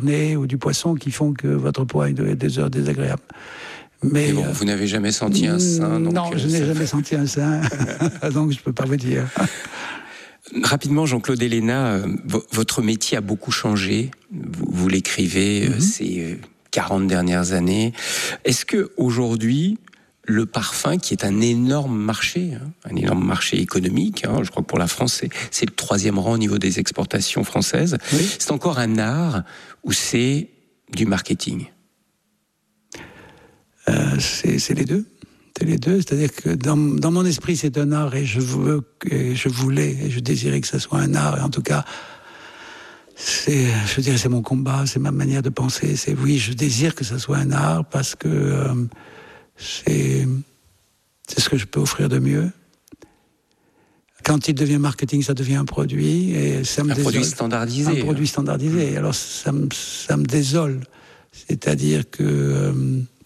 harnais ou du poisson qui font que votre peau a des odeurs désagréables. Mais bon, vous n'avez jamais senti un sein, donc non, je n'ai jamais senti un sein, donc je ne peux pas vous dire. Rapidement, Jean-Claude Héléna, votre métier a beaucoup changé. Vous l'écrivez ces 40 dernières années. Est-ce que aujourd'hui, le parfum, qui est un énorme marché économique, je crois que pour la France, c'est le 3e rang au niveau des exportations françaises, c'est encore un art ou c'est du marketing? C'est les deux. C'est les deux. C'est-à-dire que dans mon esprit, c'est un art et je voulais et je désirais que ça soit un art. Et en tout cas, c'est mon combat, c'est ma manière de penser. Oui, je désire que ça soit un art parce que c'est ce que je peux offrir de mieux. Quand il devient marketing, ça devient un produit. Et ça me produit standardisé. Un produit standardisé. Alors ça me désole. C'est-à-dire que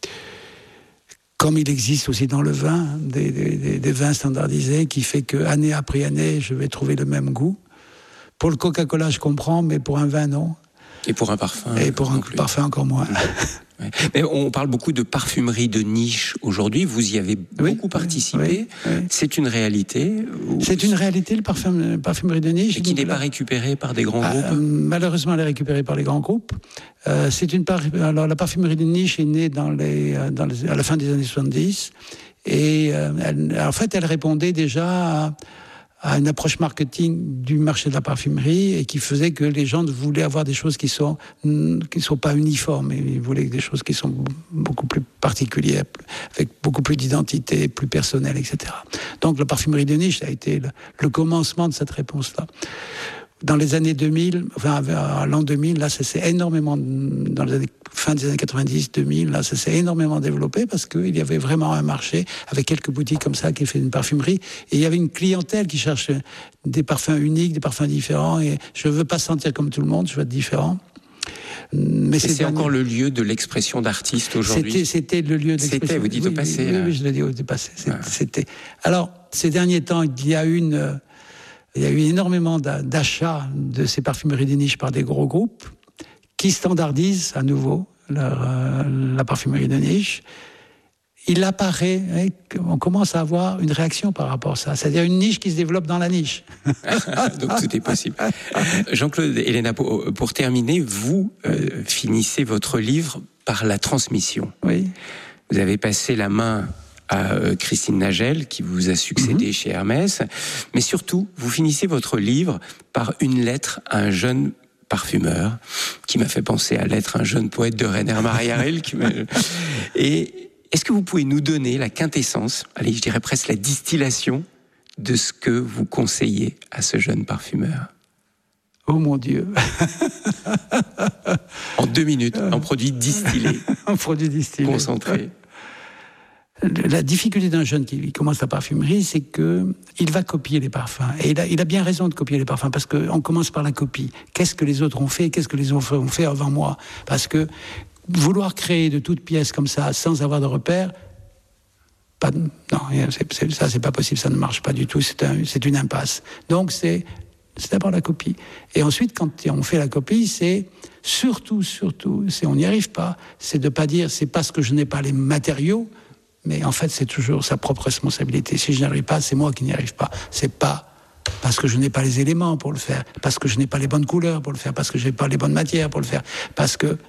comme il existe aussi dans le vin, des vins standardisés qui fait que année après année, je vais trouver le même goût. Pour le Coca-Cola, je comprends, mais pour un vin, non. Et pour un parfum. Et pour un parfum, encore moins. Ouais. Mais on parle beaucoup de parfumerie de niche aujourd'hui. Vous y avez beaucoup participé. Oui. C'est une réalité. C'est une réalité, le parfumerie de niche. Et qui n'est pas récupérée par des grands groupes. Malheureusement, elle est récupérée par les grands groupes. Alors, la parfumerie de niche est née à la fin des années 70. Et en fait, elle répondait déjà à une approche marketing du marché de la parfumerie et qui faisait que les gens voulaient avoir des choses qui sont pas uniformes. Ils voulaient des choses qui sont beaucoup plus particulières, avec beaucoup plus d'identité, plus personnelle, etc. Donc la parfumerie de niche, ça a été le commencement de cette réponse-là. Dans les années 2000, à l'an 2000, là, ça s'est énormément, dans les fin des années 90, 2000, là, ça s'est énormément développé parce qu'il y avait vraiment un marché avec quelques boutiques comme ça qui fait une parfumerie et il y avait une clientèle qui cherche des parfums uniques, des parfums différents et je veux pas sentir comme tout le monde, je veux être différent. Mais c'est encore le lieu de l'expression d'artiste aujourd'hui. C'était le lieu de l'expression. C'était, vous dites au passé. Oui, je le dis au passé. C'était. Alors, ces derniers temps, il y a eu énormément d'achats de ces parfumeries de niche par des gros groupes qui standardisent à nouveau la parfumerie de niche. Il apparaît qu'on commence à avoir une réaction par rapport à ça. C'est-à-dire une niche qui se développe dans la niche. Donc tout est possible. Jean-Claude Héléna, pour terminer, vous finissez votre livre par la transmission. Oui. Vous avez passé la main à Christine Nagel, qui vous a succédé chez Hermès. Mais surtout, vous finissez votre livre par une lettre à un jeune parfumeur, qui m'a fait penser à l'être un jeune poète de Rainer Maria Rilke. Et est-ce que vous pouvez nous donner la quintessence, allez, je dirais presque la distillation, de ce que vous conseillez à ce jeune parfumeur? Oh mon Dieu. En 2 minutes, un produit distillé. Un produit distillé. Concentré. La difficulté d'un jeune qui commence la parfumerie, c'est qu'il va copier les parfums. Et il a bien raison de copier les parfums, parce qu'on commence par la copie. Qu'est-ce que les autres ont fait? Qu'est-ce que les autres ont fait avant moi? Parce que vouloir créer de toutes pièces comme ça, sans avoir de repères, non, ça c'est pas possible, ça ne marche pas du tout, c'est une impasse. Donc c'est d'abord la copie. Et ensuite, quand on fait la copie, c'est surtout, si on n'y arrive pas, c'est de pas dire, c'est parce que je n'ai pas les matériaux, mais en fait, c'est toujours sa propre responsabilité. Si je n'y arrive pas, c'est moi qui n'y arrive pas. C'est pas parce que je n'ai pas les éléments pour le faire, parce que je n'ai pas les bonnes couleurs pour le faire, parce que je n'ai pas les bonnes matières pour le faire, parce qu'on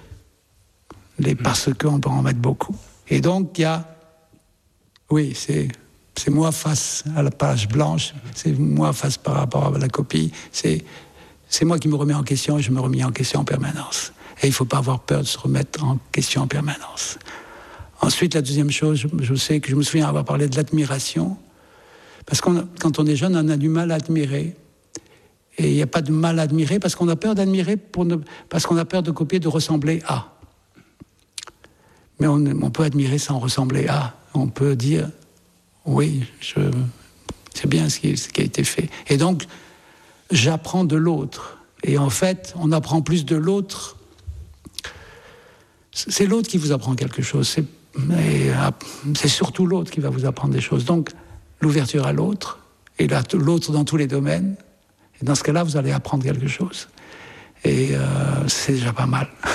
peut en mettre beaucoup. Et donc, oui, c'est moi face à la page blanche, c'est moi face par rapport à la copie, c'est moi qui me remets en question et je me remets en question en permanence. Et il ne faut pas avoir peur de se remettre en question en permanence. Ensuite, la deuxième chose, je me souviens avoir parlé de l'admiration, parce que quand on est jeune, on a du mal à admirer. Et il n'y a pas de mal à admirer, parce qu'on a peur d'admirer, parce qu'on a peur de copier, de ressembler à. Mais on peut admirer sans ressembler à. On peut dire, oui, c'est bien ce qui a été fait. Et donc, j'apprends de l'autre. Et en fait, on apprend plus de l'autre. C'est l'autre qui vous apprend quelque chose. C'est surtout l'autre qui va vous apprendre des choses. Donc, l'ouverture à l'autre, et l'autre dans tous les domaines. Et dans ce cas-là, vous allez apprendre quelque chose. Et c'est déjà pas mal.